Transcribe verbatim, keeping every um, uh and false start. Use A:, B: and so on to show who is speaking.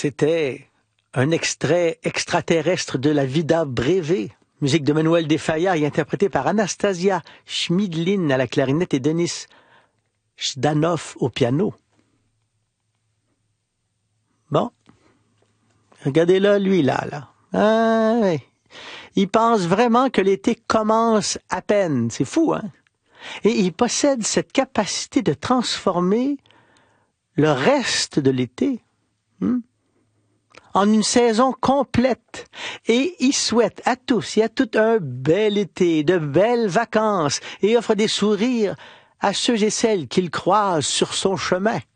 A: C'était un extrait extraterrestre de la Vida Breve, musique de Manuel de Falla et interprétée par Anastasia Schmidlin à la clarinette et Denis Zhdanov au piano. Bon, regardez-là, lui, là, là. Ah, ouais. Il pense vraiment que l'été commence à peine. C'est fou, hein? Et il possède cette capacité de transformer le reste de l'été hmm, en une saison complète. Et il souhaite à tous et à toutes un bel été, de belles vacances, et offre des sourires à ceux et celles qu'il croise sur son chemin.